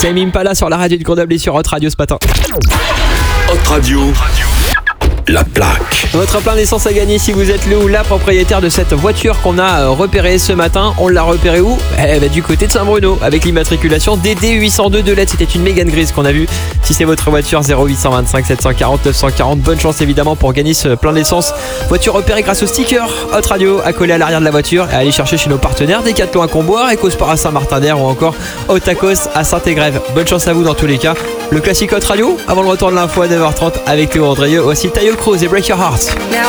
Tame Impala sur la radio de Grenoble et sur Hot Radio ce matin. Hot Radio, la plaque. Votre plein d'essence à gagner si vous êtes le ou la propriétaire de cette voiture qu'on a repérée ce matin. On l'a repérée où ? Du côté de Saint-Bruno, avec l'immatriculation DD802 de LED. C'était une Mégane grise qu'on a vue. Si c'est votre voiture, 0825 740 940. Bonne chance évidemment pour gagner ce plein d'essence. Voiture repérée grâce au sticker Hot Radio accolé à l'arrière de la voiture et aller chercher chez nos partenaires Decathlon à Comboire, EcoSport à Saint-Martin-d'Air ou encore Otakos à Saint-Égrève. Bonne chance à vous dans tous les cas. Le classique Hot Radio avant le retour de l'info à 9h30 avec Théo Andrieux. Voici Tayo Cruz et Break Your Heart. Now